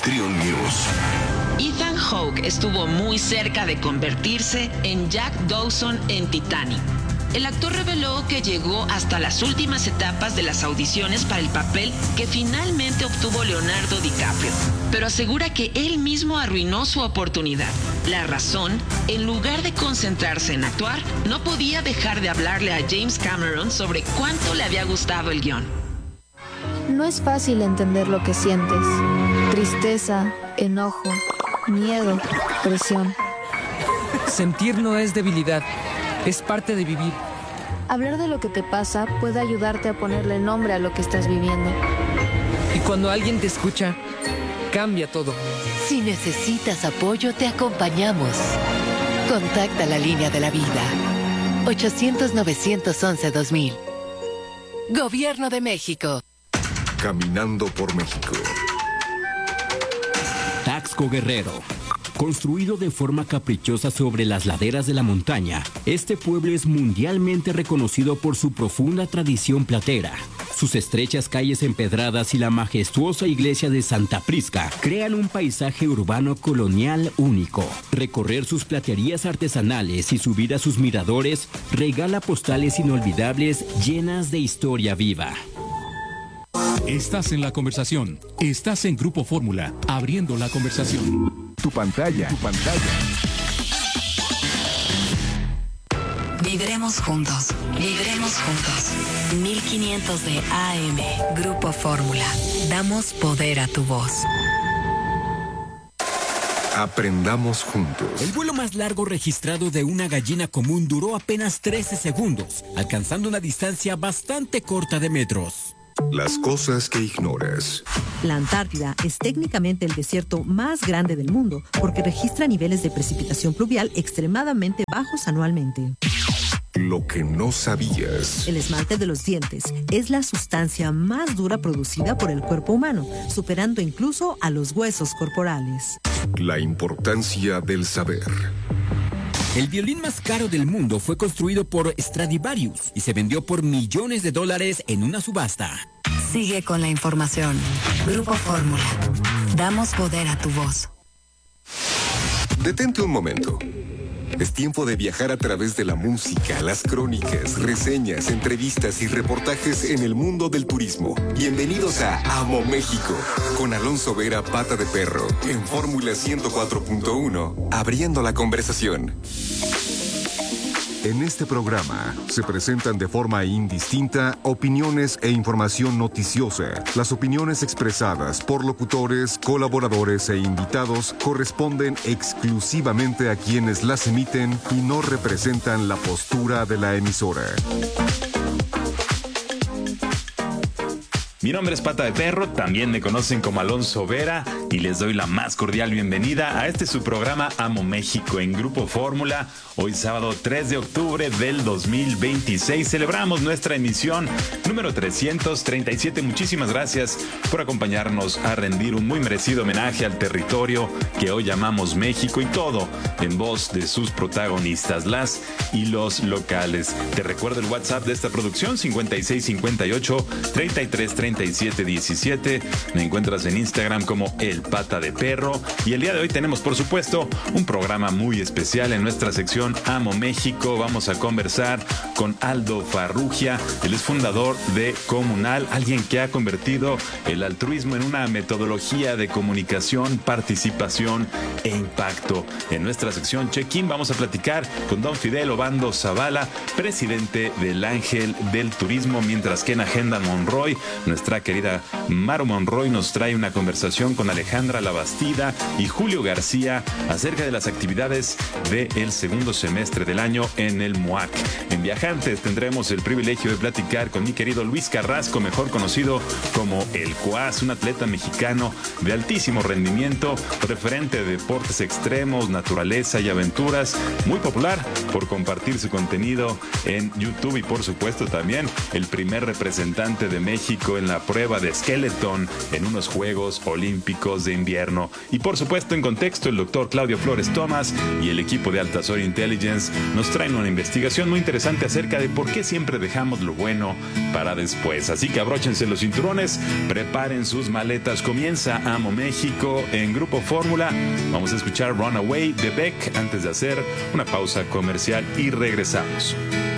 Trion News. Ethan Hawke estuvo muy cerca de convertirse en Jack Dawson en Titanic. El actor reveló que llegó hasta las últimas etapas de las audiciones para el papel que finalmente obtuvo Leonardo DiCaprio, pero asegura que él mismo arruinó su oportunidad. La razón, en lugar de concentrarse en actuar, no podía dejar de hablarle a James Cameron sobre cuánto le había gustado el guión. No es fácil entender lo que sientes. Tristeza, enojo, miedo, presión. Sentir no es debilidad, es parte de vivir. Hablar de lo que te pasa puede ayudarte a ponerle nombre a lo que estás viviendo. Y cuando alguien te escucha, cambia todo. Si necesitas apoyo, te acompañamos. Contacta la línea de la vida. 800-911-2000. Gobierno de México. Caminando por México. Taxco Guerrero. Construido de forma caprichosa sobre las laderas de la montaña, este pueblo es mundialmente reconocido por su profunda tradición platera. Sus estrechas calles empedradas y la majestuosa iglesia de Santa Prisca crean un paisaje urbano colonial único. Recorrer sus platerías artesanales y subir a sus miradores regala postales inolvidables llenas de historia viva. Estás en la conversación. Estás en Grupo Fórmula, abriendo la conversación. Tu pantalla. Vibremos juntos. 1500 de AM. Grupo Fórmula. Damos poder a tu voz. Aprendamos juntos. El vuelo más largo registrado de una gallina común duró apenas 13 segundos, alcanzando una distancia bastante corta de metros. Las cosas que ignoras. La Antártida es técnicamente el desierto más grande del mundo porque registra niveles de precipitación pluvial extremadamente bajos anualmente. Lo que no sabías. El esmalte de los dientes es la sustancia más dura producida por el cuerpo humano, superando incluso a los huesos corporales. La importancia del saber. El violín más caro del mundo fue construido por Stradivarius y se vendió por millones de dólares en una subasta. Sigue con la información. Grupo Fórmula. Damos poder a tu voz. Detente un momento. Es tiempo de viajar a través de la música, las crónicas, reseñas, entrevistas y reportajes en el mundo del turismo. Bienvenidos a Amo México, con Alonso Vera, Pata de Perro, en Fórmula 104.1, abriendo la conversación. En este programa se presentan de forma indistinta opiniones e información noticiosa. Las opiniones expresadas por locutores, colaboradores e invitados corresponden exclusivamente a quienes las emiten y no representan la postura de la emisora. Mi nombre es Pata de Perro, también me conocen como Alonso Vera y les doy la más cordial bienvenida a su programa Amo México en Grupo Fórmula. Hoy sábado 3 de octubre del 2026 celebramos nuestra emisión número 337. Muchísimas gracias por acompañarnos a rendir un muy merecido homenaje al territorio que hoy llamamos México y todo en voz de sus protagonistas, las y los locales. Te recuerdo el WhatsApp de esta producción 5658 3337 17. Me encuentras en Instagram como El Pata de Perro y el día de hoy tenemos por supuesto un programa muy especial en nuestra sección Amo México. Vamos a conversar con Aldo Farrugia. Él es fundador de Comunal, alguien que ha convertido el altruismo en una metodología de comunicación, participación e impacto. En nuestra sección Check-in vamos a platicar con don Fidel Obando Zavala, presidente del Ángel del Turismo, mientras que en Agenda Monroy, nuestra querida Maru Monroy nos trae una conversación con Alejandra Labastida y Julio García acerca de las actividades del segundo semestre del año en el MUAC. En Viajantes tendremos el privilegio de platicar con mi querido Luis Carrasco, mejor conocido como El Cuas, un atleta mexicano de altísimo rendimiento, referente de deportes extremos, naturaleza y aventuras, muy popular por compartir su contenido en YouTube y por supuesto también el primer representante de México en en la prueba de skeleton en unos Juegos Olímpicos de Invierno. Y por supuesto, en contexto, el doctor Claudio Flores Tomás y el equipo de Altazor Intelligence nos traen una investigación muy interesante acerca de por qué siempre dejamos lo bueno para después. Así que abróchense los cinturones, preparen sus maletas. Comienza Amo México en Grupo Fórmula. Vamos a escuchar Runaway de Beck antes de hacer una pausa comercial y regresamos.